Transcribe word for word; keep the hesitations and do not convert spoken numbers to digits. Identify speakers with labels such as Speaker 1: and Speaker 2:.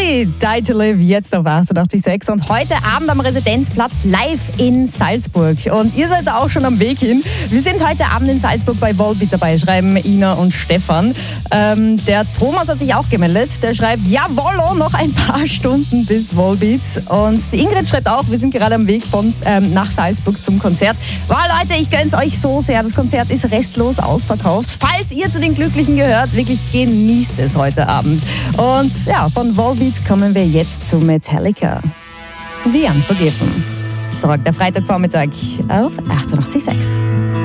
Speaker 1: Bully, Die to Live, jetzt auf achtundachtzig Komma sechs und heute Abend am Residenzplatz live in Salzburg. Und ihr seid auch schon am Weg hin. Wir sind heute Abend in Salzburg bei Volbeat dabei, schreiben Ina und Stefan. Ähm, der Thomas hat sich auch gemeldet. Der schreibt, jawollo, noch ein paar Stunden bis Volbeat. Und die Ingrid schreibt auch, wir sind gerade am Weg von, ähm, nach Salzburg zum Konzert. Wow, Leute, ich gönn's euch so sehr. Das Konzert ist restlos ausverkauft. Falls ihr zu den Glücklichen gehört, wirklich genießt es heute Abend. Und ja, von Volbeat kommen wir jetzt zu Metallica. Wie Unforgiven. Sorgt der Freitagvormittag auf achtundachtzig Komma sechs.